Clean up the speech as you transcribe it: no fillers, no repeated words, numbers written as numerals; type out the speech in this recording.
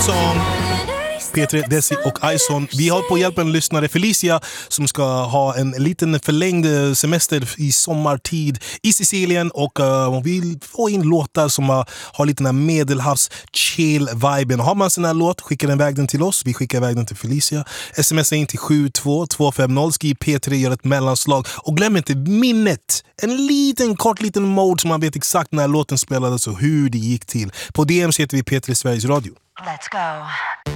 Song. P3, Desi och Ison. Vi har på hjälp en lyssnare, Felicia, som ska ha en liten förlängd semester i sommartid i Sicilien, och hon vill få in låtar som har lite den här medelhavs chill-viben. Har man sån här låt, skickar den vägen till oss. Vi skickar vägen till Felicia. Smsa in till 72250, skriv P3, gör ett mellanslag. Och glöm inte minnet. En liten mode som man vet exakt när låten spelades och hur det gick till. På DMs heter vi P3 Sveriges Radio. Let's go.